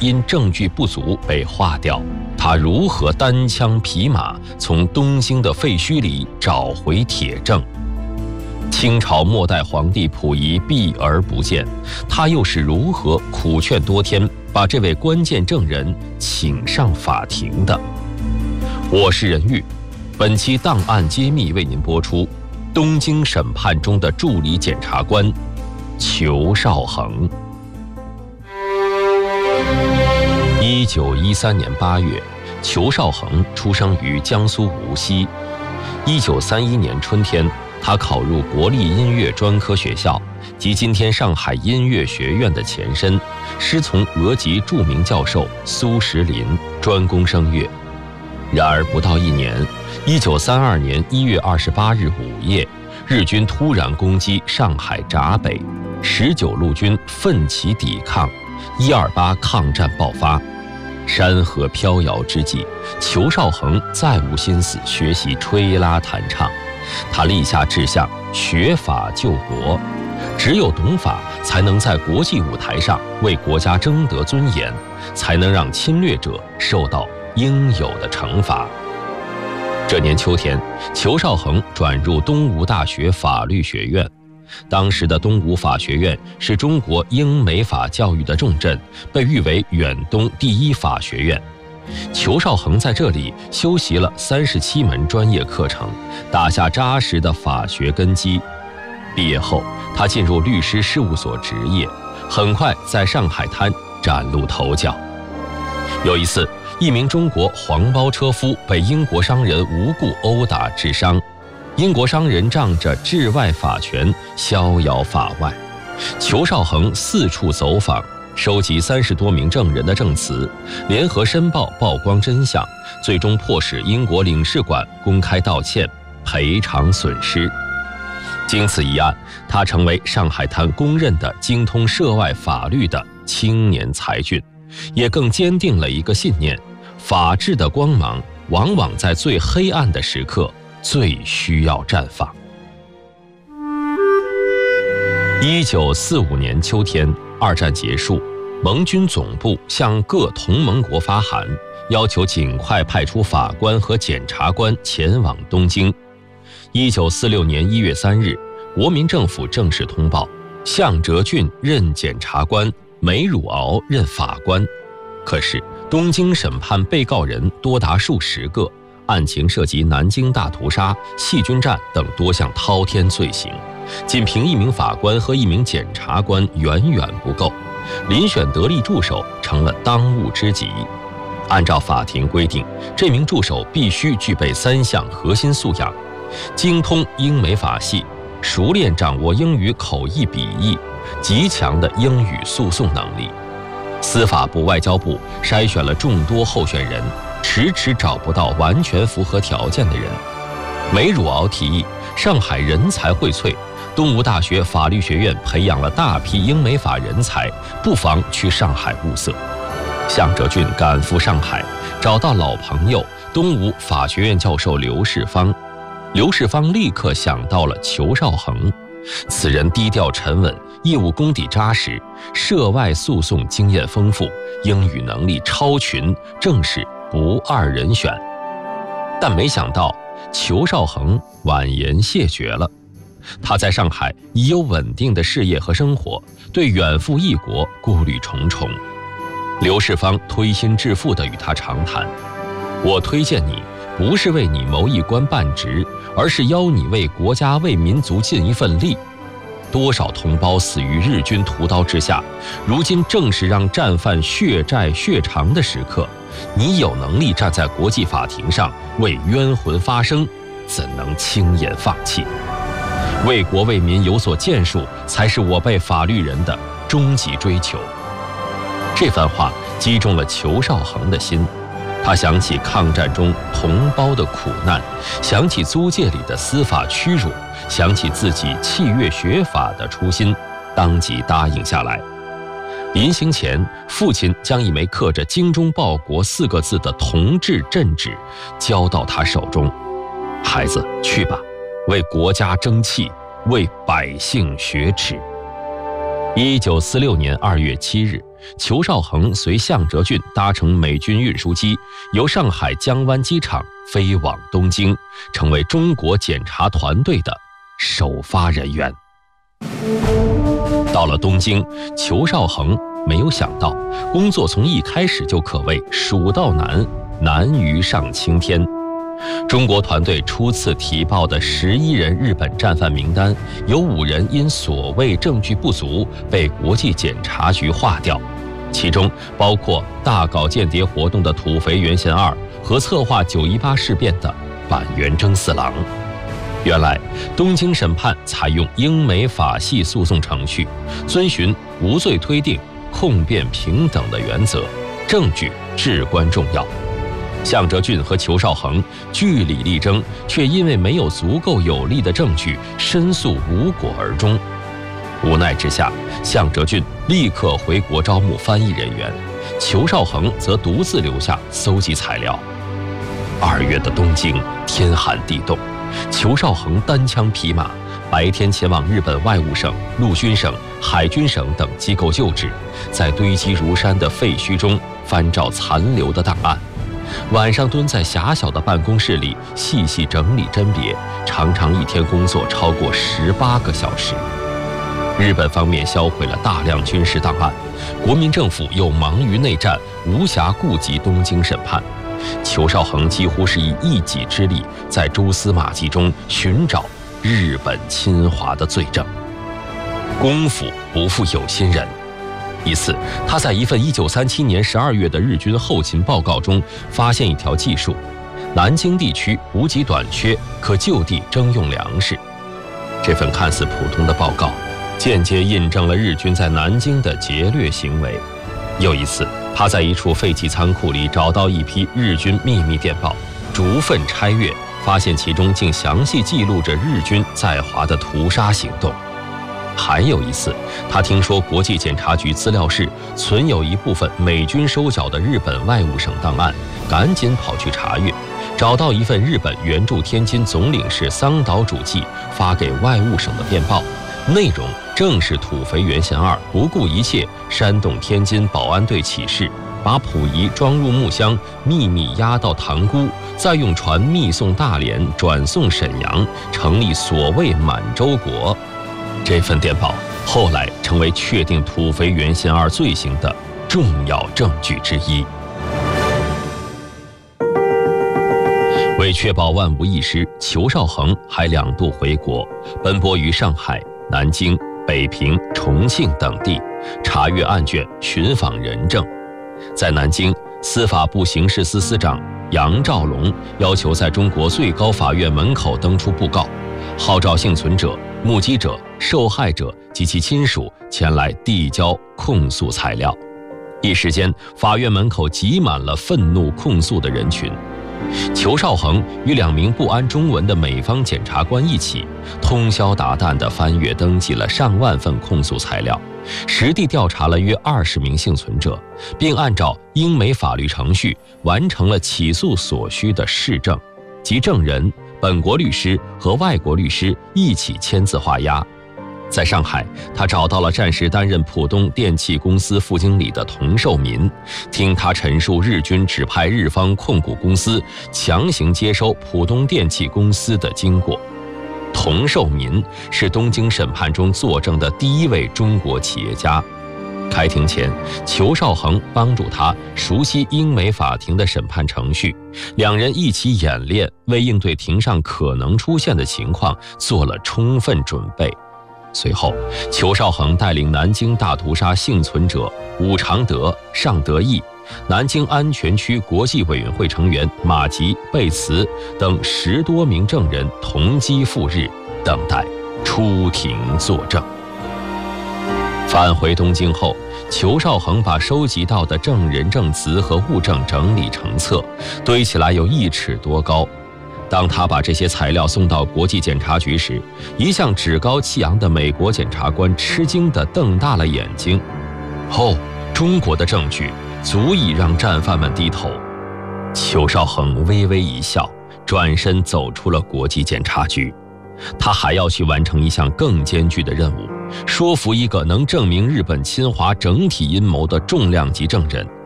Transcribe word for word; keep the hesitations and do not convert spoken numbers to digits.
因证据不足被划掉，他如何单枪匹马从东京的废墟里找回铁证？清朝末代皇帝溥仪避而不见，他又是如何苦劝多天，把这位关键证人请上法庭的？我是任玉，本期档案揭秘为您播出东京审判中的助理检察官裘绍恒。一九一三年八月，裘绍恒出生于江苏无锡。一九三一年春天，他考入国立音乐专科学校，即今天上海音乐学院的前身，师从俄籍著名教授苏时林，专攻声乐。然而不到一年，一九三二年一月二十八日午夜，日军突然攻击上海闸北，十九路军奋起抵抗，一二八抗战爆发。山河飘摇之际，裘绍恒再无心思学习吹拉弹唱，他立下志向，学法救国。只有懂法，才能在国际舞台上为国家争得尊严，才能让侵略者受到应有的惩罚。这年秋天，裘绍恒转入东吴大学法律学院。当时的东吴法学院是中国英美法教育的重镇，被誉为远东第一法学院。裘绍恒在这里修习了三十七门专业课程，打下扎实的法学根基。毕业后，他进入律师事务所执业，很快在上海滩崭露头角。有一次，一名中国黄包车夫被英国商人无故殴打致伤，英国商人仗着治外法权逍遥法外。裘绍恒四处走访，收集三十多名证人的证词，联合申报曝光真相，最终迫使英国领事馆公开道歉，赔偿损失。经此一案，他成为上海滩公认的精通涉外法律的青年才俊，也更坚定了一个信念：法治的光芒往往在最黑暗的时刻最需要绽放。一九四五年秋天，二战结束，盟军总部向各同盟国发函，要求尽快派出法官和检察官前往东京。一九四六年一月三日，国民政府正式通报，向哲俊任检察官，梅汝敖任法官。可是东京审判被告人多达数十个，案情涉及南京大屠杀、细菌战等多项滔天罪行，仅凭一名法官和一名检察官远远不够，遴选得力助手成了当务之急。按照法庭规定，这名助手必须具备三项核心素养：精通英美法系，熟练掌握英语口译笔译，极强的英语诉讼能力。司法部、外交部筛选了众多候选人，迟迟找不到完全符合条件的人。梅汝敖提议，上海人才荟萃，东吴大学法律学院培养了大批英美法人才，不妨去上海物色。向哲俊赶赴上海，找到老朋友东吴法学院教授刘世芳。刘世芳立刻想到了裘绍恒，此人低调沉稳，业务功底扎实，涉外诉讼经验丰富，英语能力超群，正是不二人选。但没想到裘绍恒婉言谢绝了。他在上海已有稳定的事业和生活，对远赴异国顾虑重重。刘世芳推心置腹地与他长谈：我推荐你，不是为你谋一官半职，而是邀你为国家为民族尽一份力。多少同胞死于日军屠刀之下，如今正是让战犯血债血偿的时刻，你有能力站在国际法庭上为冤魂发声，怎能轻言放弃？为国为民有所建树，才是我辈法律人的终极追求。这番话击中了裘绍恒的心，他想起抗战中同胞的苦难，想起租界里的司法屈辱，想起自己弃乐学法的初心，当即答应下来。临行前，父亲将一枚刻着“精忠报国”四个字的铜制镇纸交到他手中：“孩子，去吧，为国家争气，为百姓雪耻。”一九四六年二月七日， 裘绍珩随项哲浚搭乘美军运输机，由上海江湾机场飞往东京，成为中国检查团队的首发人员。到了东京，裘绍珩没有想到，工作从一开始就可谓蜀道难，难于上青天。中国团队初次提报的十一人日本战犯名单，有五人因所谓证据不足被国际检察局划掉，其中包括大搞间谍活动的土肥原贤二和策划九一八事变的板垣征四郎。原来，东京审判采用英美法系诉讼程序，遵循无罪推定、控辩平等的原则，证据至关重要。项哲浚和裘绍珩据理力争，却因为没有足够有力的证据，申诉无果而终。无奈之下，项哲浚立刻回国招募翻译人员，裘绍珩则独自留下搜集材料。二月的东京，天寒地冻，裘绍珩单枪匹马，白天前往日本外务省、陆军省、海军省等机构就职，在堆积如山的废墟中翻找残留的档案。晚上蹲在狭小的办公室里细细整理甄别，常常一天工作超过十八个小时。日本方面销毁了大量军事档案，国民政府又忙于内战，无暇顾及东京审判。裘绍珩几乎是以一己之力，在蛛丝马迹中寻找日本侵华的罪证。功夫不负有心人。一次，他在一份一九三七年十二月的日军后勤报告中发现一条记述：南京地区补给短缺，可就地征用粮食。这份看似普通的报告，间接印证了日军在南京的劫掠行为。又一次，他在一处废弃仓库里找到一批日军秘密电报，逐份拆阅，发现其中竟详细记录着日军在华的屠杀行动。还有一次，他听说国际检察局资料室存有一部分美军收缴的日本外务省档案，赶紧跑去查阅，找到一份日本援助天津总领事桑岛主纪发给外务省的电报，内容正是土肥原贤二不顾一切煽动天津保安队起事，把溥仪装入木箱，秘密押到塘沽，再用船密送大连，转送沈阳，成立所谓满洲国。这份电报后来成为确定土肥原贤二罪行的重要证据之一。为确保万无一失，裘绍珩还两度回国，奔波于上海、南京、北平、重庆等地，查阅案卷，寻访人证。在南京，司法部刑事司司长杨兆龙要求在中国最高法院门口登出布告，号召幸存者、目击者、受害者及其亲属前来递交控诉材料。一时间，法院门口挤满了愤怒控诉的人群。裘绍珩与两名不谙中文的美方检察官一起，通宵达旦地翻阅登记了上万份控诉材料，实地调查了约二十名幸存者，并按照英美法律程序完成了起诉所需的事证，即证人、本国律师和外国律师一起签字画押。在上海，他找到了暂时担任浦东电气公司副经理的童寿民，听他陈述日军指派日方控股公司强行接收浦东电气公司的经过。童寿民是东京审判中作证的第一位中国企业家。开庭前，裘绍珩帮助他熟悉英美法庭的审判程序，两人一起演练，为应对庭上可能出现的情况做了充分准备。随后，裘绍珩带领南京大屠杀幸存者武常德、尚德义、南京安全区国际委员会成员马吉、贝茨等十多名证人同机赴日，等待出庭作证。返回东京后，裘绍珩把收集到的证人证词和物证整理成册，堆起来有一尺多高。当他把这些材料送到国际检察局时，一向趾高气扬的美国检察官吃惊地瞪大了眼睛。哦，中国的证据足以让战犯们低头。裘绍珩微微一笑，转身走出了国际检察局。 他还要去完成一项更艰巨的任务，说服一个能证明日本侵华整体阴谋的重量级证人